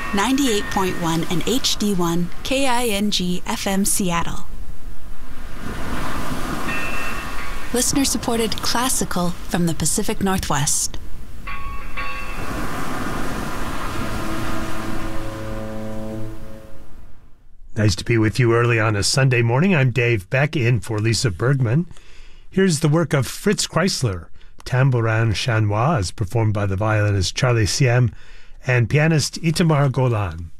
98.1 and HD1 KING FM Seattle. Listener-supported classical from the Pacific Northwest. Nice to be with you early on a Sunday morning. I'm Dave Beck, in for Lisa Bergman. Here's the work of Fritz Kreisler, Tambourin Chanois, performed by the violinist Charlie Siem and pianist Itamar Golan.